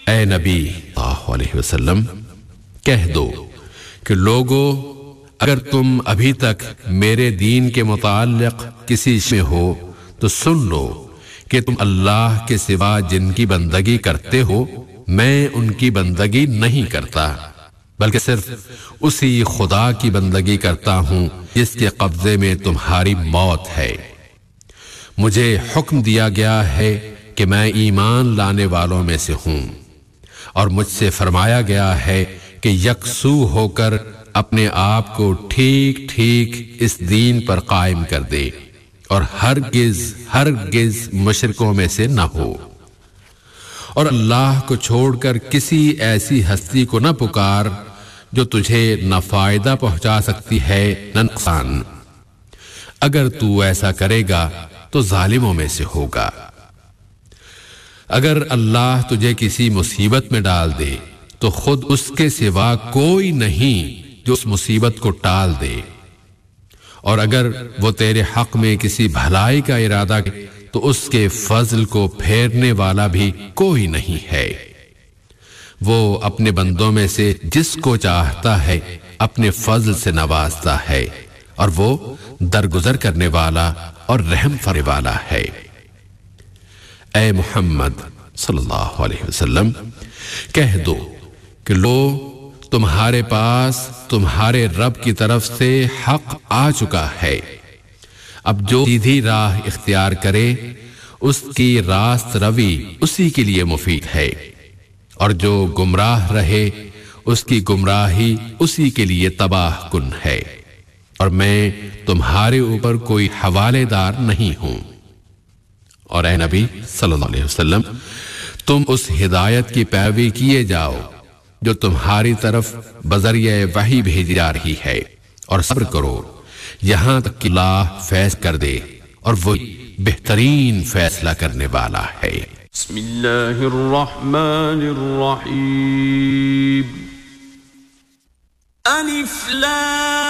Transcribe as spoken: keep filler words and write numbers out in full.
اے نبی صلی اللہ علیہ وسلم کہہ دو کہ لوگو اگر تم ابھی تک میرے دین کے متعلق کسی میں ہو تو سن لو کہ تم اللہ کے سوا جن کی بندگی کرتے ہو میں ان کی بندگی نہیں کرتا بلکہ صرف اسی خدا کی بندگی کرتا ہوں جس کے قبضے میں تمہاری موت ہے۔ مجھے حکم دیا گیا ہے کہ میں ایمان لانے والوں میں سے ہوں اور مجھ سے فرمایا گیا ہے کہ یکسو ہو کر اپنے آپ کو ٹھیک ٹھیک اس دین پر قائم کر دے اور ہرگز ہرگز مشرکوں میں سے نہ ہو، اور اللہ کو چھوڑ کر کسی ایسی ہستی کو نہ پکار جو تجھے نہ فائدہ پہنچا سکتی ہے نہ نقصان۔ اگر تو ایسا کرے گا تو ظالموں میں سے ہوگا۔ اگر اللہ تجھے کسی مصیبت میں ڈال دے تو خود اس کے سوا کوئی نہیں جو اس مصیبت کو ٹال دے، اور اگر وہ تیرے حق میں کسی بھلائی کا ارادہ کرے تو اس کے فضل کو پھیرنے والا بھی کوئی نہیں ہے۔ وہ اپنے بندوں میں سے جس کو چاہتا ہے اپنے فضل سے نوازتا ہے، اور وہ درگزر کرنے والا اور رحم فرمانے والا ہے۔ اے محمد صلی اللہ علیہ وسلم کہہ دو کہ لو تمہارے پاس تمہارے رب کی طرف سے حق آ چکا ہے، اب جو سیدھی راہ اختیار کرے اس کی راست روی اسی کے لیے مفید ہے، اور جو گمراہ رہے اس کی گمراہی اسی کے لیے تباہ کن ہے، اور میں تمہارے اوپر کوئی حوالے دار نہیں ہوں۔ اور اے نبی صلی اللہ علیہ وسلم تم اس ہدایت کی پیروی کیے جاؤ جو تمہاری طرف بذریعہ وحی بھیجی جا رہی ہے، اور صبر کرو یہاں تک کہ اللہ فیصلہ کر دے، اور وہ بہترین فیصلہ کرنے والا ہے۔ بسم اللہ الرحمن الرحیم الف لام